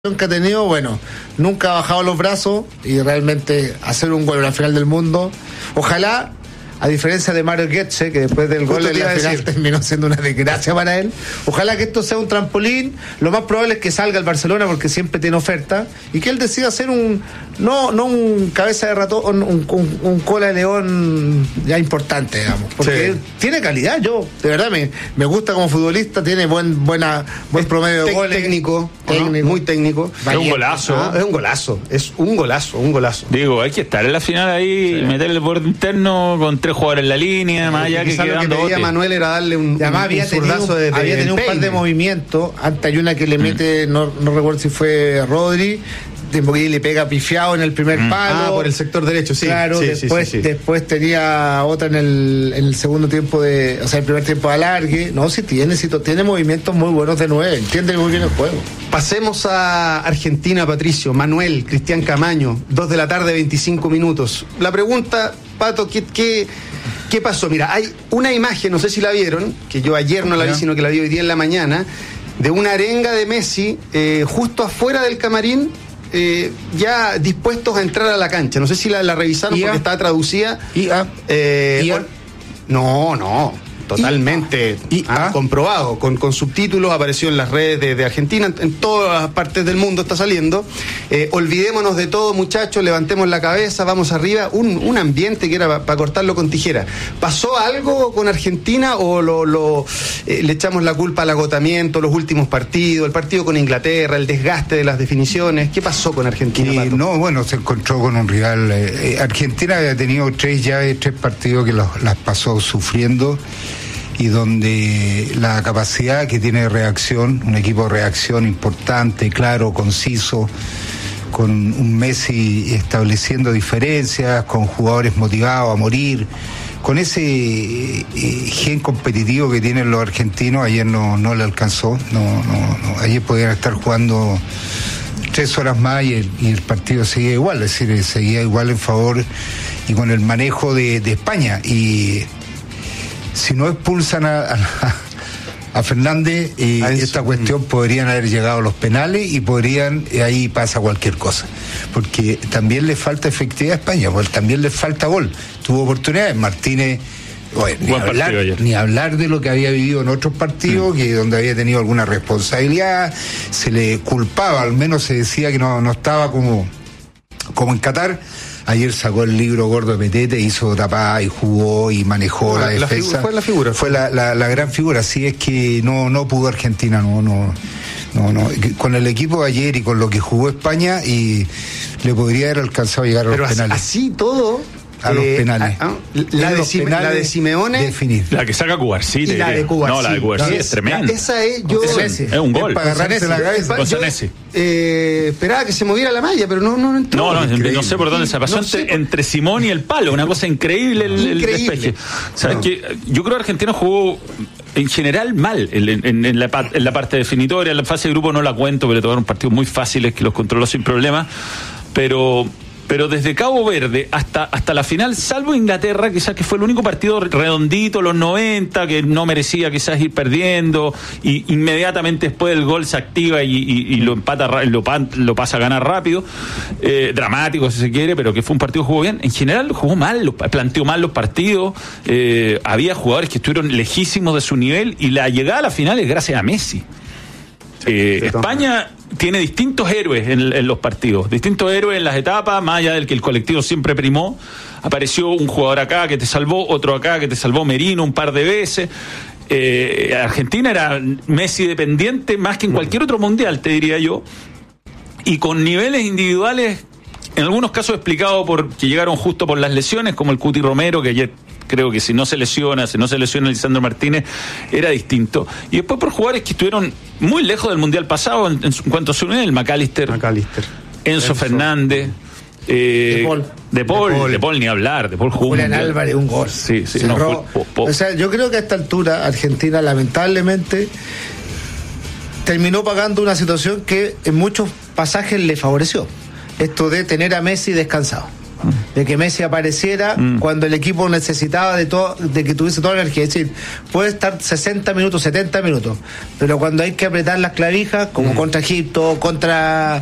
que ha tenido, bueno, nunca ha bajado los brazos y realmente hacer un gol en la final del mundo. Ojalá, a diferencia de Mario Götze, que después del gol en la final terminó siendo una desgracia para él, ojalá que esto sea un trampolín. Lo más probable es que salga el Barcelona porque siempre tiene oferta y que él decida hacer no un cabeza de ratón, un cola de león ya importante, digamos, porque él tiene calidad. Yo de verdad me gusta como futbolista, tiene buen promedio de goles, técnico, muy técnico. Es un golazo. Es un golazo. Digo, hay que estar en la final ahí, meterle el borde interno con 3 jugadores en la línea, más allá que quedando lo que pedía Manuel era darle un zurdazo de había tenido un par de movimientos. Antes hay una que le mete, no recuerdo si fue Rodri, porque le pega pifiado en el primer palo. Por el sector derecho, sí. Claro, después tenía otra en el segundo tiempo el primer tiempo de alargue. No, sí tiene movimientos muy buenos de 9, entiende muy bien el juego. Pasemos a Argentina, Patricio. Manuel, Cristian Camaño, 2 p.m, 25 minutos. La pregunta, Pato, ¿qué pasó? Mira, hay una imagen, no sé si la vieron, que yo ayer no la vi, sino que la vi hoy día en la mañana, de una arenga de Messi justo afuera del camarín, ya dispuestos a entrar a la cancha. No sé si la revisaron porque estaba traducida. No, totalmente comprobado, con subtítulos, apareció en las redes de Argentina, en todas las partes del mundo está saliendo. Olvidémonos de todo, muchachos, levantemos la cabeza, vamos arriba. Un ambiente que era para cortarlo con tijera. ¿Pasó algo con Argentina o le echamos la culpa al agotamiento, los últimos partidos, el partido con Inglaterra, el desgaste de las definiciones? ¿Qué pasó con Argentina, Pato? Se encontró con un rival. Argentina había tenido 3 partidos que las pasó sufriendo, y donde la capacidad que tiene de reacción, un equipo de reacción importante, claro, conciso, con un Messi estableciendo diferencias, con jugadores motivados a morir, con ese gen competitivo que tienen los argentinos. Ayer no le alcanzó, ayer podían estar jugando 3 horas más y el partido seguía igual, es decir, seguía igual en favor y con el manejo de España. Y si no expulsan a Fernández, esta cuestión podrían haber llegado a los penales y ahí pasa cualquier cosa, porque también le falta efectividad a España, porque también le falta gol. Tuvo oportunidades Martínez, ni hablar de lo que había vivido en otros partidos, que donde había tenido alguna responsabilidad, se le culpaba, al menos se decía que no estaba como en Qatar. Ayer sacó el libro gordo de Petete, hizo tapada y jugó y manejó la defensa. Fue la figura. Fue la gran figura. Así es que no pudo Argentina, no. Con el equipo de ayer y con lo que jugó España, y le podría haber alcanzado a llegar a los penales. Así todo. A los penales. La de Simeone. Definir. La que saca Cubarsí. La de Cubarsí. No, la de Cubarsí es tremenda. Esa es un gol. Para agarrarse la cabeza. Con Senesi. Esperaba que se moviera la malla, pero no entró. No sé por dónde se pasó. Entre Simón y el palo. Una cosa increíble el despeje. ¿Sabes qué? Yo creo que Argentina jugó en general mal en la parte definitoria. En la fase de grupo no la cuento, pero tocaron partidos muy fáciles que los controló sin problema. Pero desde Cabo Verde hasta la final, salvo Inglaterra, quizás que fue el único partido redondito, los 90, que no merecía quizás ir perdiendo, y inmediatamente después del gol se activa y lo empata, lo pasa a ganar rápido, dramático si se quiere, pero que fue un partido que jugó bien. En general jugó mal, planteó mal los partidos, había jugadores que estuvieron lejísimos de su nivel, y la llegada a la final es gracias a Messi. España tiene distintos héroes en los partidos, distintos héroes en las etapas, más allá del que el colectivo siempre primó. Apareció un jugador acá que te salvó, otro acá que te salvó, Merino, un par de veces. Argentina era Messi dependiente más que en cualquier otro mundial, te diría yo, y con niveles individuales, en algunos casos explicado por que llegaron justo por las lesiones, como el Cuti Romero, que ayer creo que si no se lesiona Lisandro Martínez, era distinto. Y después por jugadores que estuvieron muy lejos del Mundial pasado en cuanto a su nivel, McAllister. Enzo Fernández, De Paul ni hablar, De Paul jugó. Julián Álvarez, un gol. Sí. O sea, yo creo que a esta altura Argentina lamentablemente terminó pagando una situación que en muchos pasajes le favoreció. Esto de tener a Messi descansado. de que Messi apareciera cuando el equipo necesitaba de que tuviese toda la energía. Es decir, puede estar 60 minutos, 70 minutos, pero cuando hay que apretar las clavijas, como contra Egipto, contra